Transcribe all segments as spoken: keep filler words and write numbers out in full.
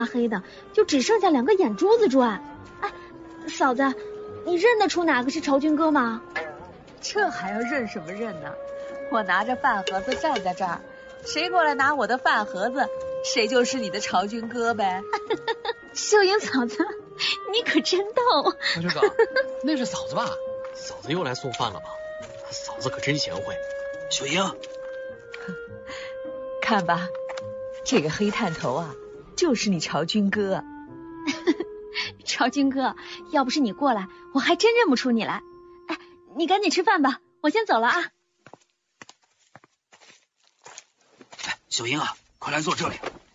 黑的，就只剩下两个眼珠子转。哎，嫂子，你认得出哪个是朝军哥吗？ 这还要认什么认呢？我拿着饭盒子站在这儿，谁过来拿我的饭盒子，谁就是你的朝军哥呗。 秀英嫂子，你可真逗。 王学长，那是嫂子吧？嫂子又来送饭了吧？嫂子可真贤惠。 秀英， 看吧，这个黑探头啊，就是你朝军哥。 朝军哥，要不是你过来，我还真认不出你来。哎，你赶紧吃饭吧，我先走了啊。 哎，秀英啊，快来坐这里。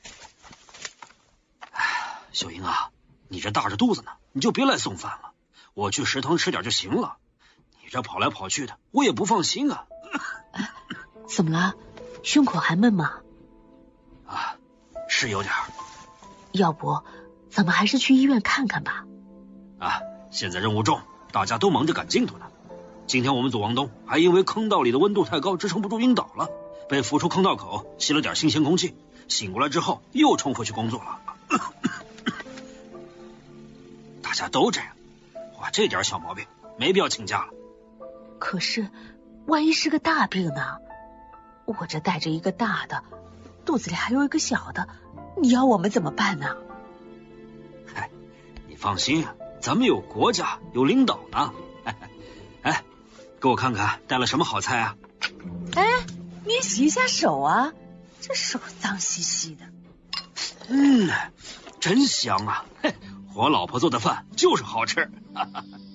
哎，秀英啊，你这大着肚子呢，你就别来送饭了，我去食堂吃点就行了。你这跑来跑去的，我也不放心啊。 啊，怎么了？胸口还闷吗？ 啊，是有点儿。 要不，咱们还是去医院看看吧。 啊，现在任务重，大家都忙着赶进度呢。今天我们组王东还因为坑道里的温度太高，支撑不住晕倒了，被扶出坑道口，吸了点新鲜空气，醒过来之后又冲回去工作了。大家都这样，哇，这点小毛病没必要请假了。 可是，万一是个大病呢？我这带着一个大的，肚子里还有一个小的，你要我们怎么办呢？ 嗨，你放心，咱们有国家，有领导呢。哎，给我看看带了什么好菜啊？ 哎，你洗一下手啊，这手脏兮兮的。 嗯，真香啊！嘿，我老婆做的饭就是好吃。